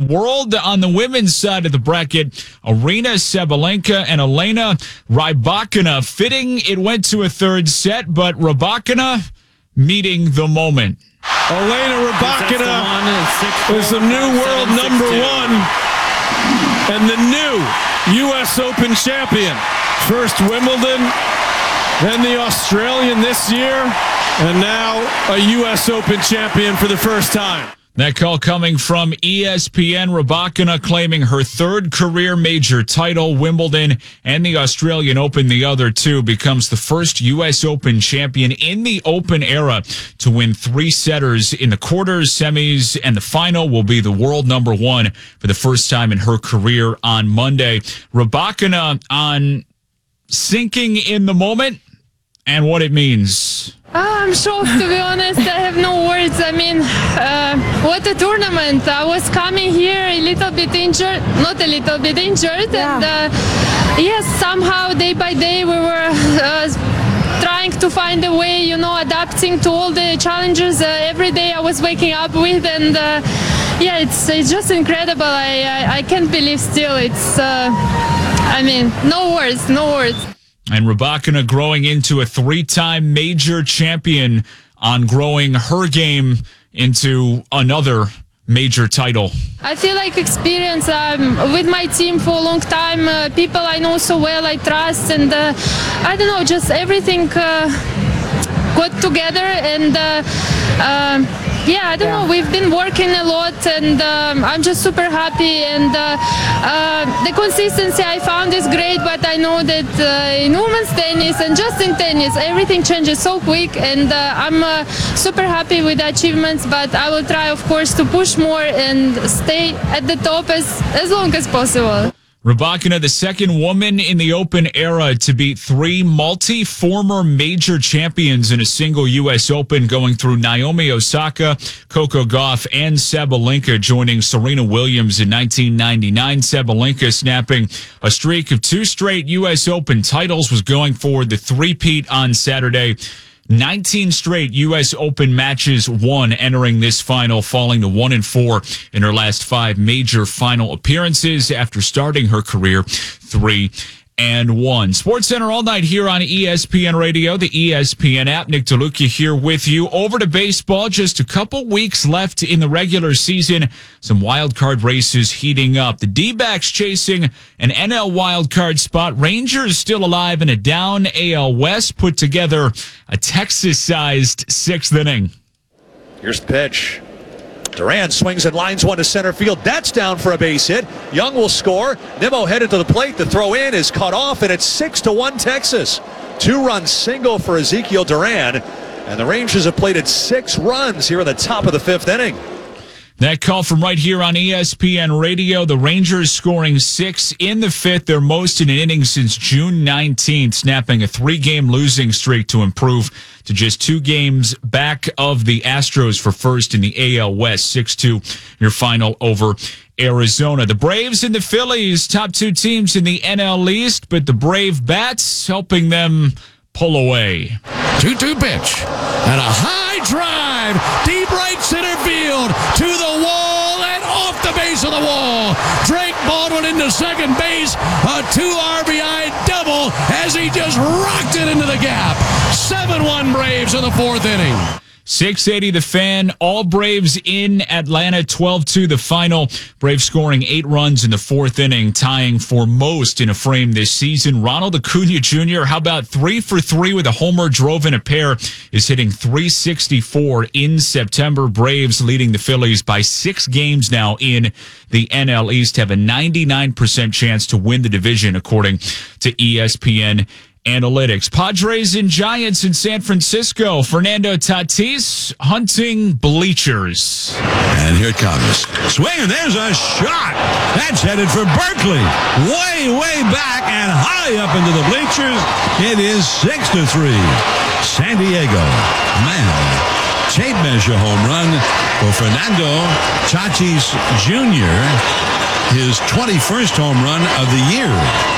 world on the women's side of the bracket. Aryna Sabalenka and Elena Rybakina. Fitting it went to a third set, but Rybakina meeting the moment. Elena Rybakina is the new world number one and the new U.S. Open champion. First Wimbledon, then the Australian this year, and now a U.S. Open champion for the first time. That call coming from ESPN. Rybakina claiming her third career major title, Wimbledon and the Australian Open, the other two, becomes the first U.S. Open champion in the Open era to win three setters in the quarters, semis, and the final. Will be the world number one for the first time in her career on Monday. Rybakina on sinking in the moment and what it means. I'm shocked, to be honest. I have no words. I mean, what a tournament. I was coming here a little bit injured, not a little bit injured. Yeah. And yes, somehow day by day we were trying to find a way, adapting to all the challenges every day I was waking up with. And yeah, it's just incredible. I can't believe still. It's, no words. And Rybakina growing into a three-time major champion on growing her game into another major title. I feel like experience with my team for a long time, people I know so well, I trust, and I don't know, just everything got together, and I don't know, we've been working a lot, and I'm just super happy, and the consistency I found is great, but I know that in women's tennis and just in tennis, everything changes so quick, and I'm super happy with the achievements, but I will try, of course, to push more and stay at the top as long as possible. Rybakina, the second woman in the Open era to beat three former major champions in a single U.S. Open, going through Naomi Osaka, Coco Gauff, and Sabalenka, joining Serena Williams in 1999. Sabalenka snapping a streak of two straight U.S. Open titles, was going for the three-peat on Saturday. 19 straight U.S. Open matches won, entering this final, falling to 1-4 in her last five major final appearances after starting her career 3-1. SportsCenter all night here on ESPN Radio, the ESPN app. Nick DeLuca here with you. Over to baseball, just a couple weeks left in the regular season. Some wild card races heating up. The D-backs chasing an NL wild card spot. Rangers still alive in a down AL West. Put together a Texas-sized sixth inning. Here's the pitch. Duran swings and lines one to center field. That's down for a base hit. Young will score. Nimmo headed to the plate. The throw in is cut off, and it's 6-1 Texas. 2-run single for Ezekiel Duran, and the Rangers have plated 6 runs here in the top of the fifth inning. That call from right here on ESPN Radio. The Rangers scoring 6 in the fifth, their most in an inning since June 19th, snapping a 3-game losing streak to improve to just 2 games back of the Astros for first in the AL West. 6-2, your final over Arizona. The Braves and the Phillies, top 2 teams in the NL East, but the Brave bats helping them pull away. 2-2 pitch and a high drive, deep right center field, to the wall and off the base of the wall. Drake Baldwin into second base, a 2 RBI double as he just rocked it into the gap. 7-1 Braves in the fourth inning. 680 The Fan, all Braves in Atlanta, 12-2 the final. Braves scoring 8 runs in the fourth inning, tying for most in a frame this season. Ronald Acuna Jr., how about 3 for 3 with a homer, drove in a pair, is hitting .364 in September. Braves leading the Phillies by 6 games now in the NL East, have a 99% chance to win the division, according to ESPN Analytics. Padres and Giants in San Francisco. Fernando Tatis hunting bleachers. And here it comes. Swing, and there's a shot. That's headed for Berkeley. Way back and high up into the bleachers. It is 6-3. San Diego. Man. Tape measure home run for Fernando Tatis Jr., his 21st home run of the year.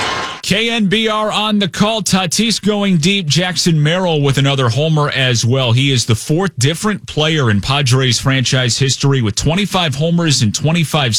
KNBR on the call. Tatis going deep. Jackson Merrill with another homer as well. He is the 4th different player in Padres franchise history with 25 homers and 25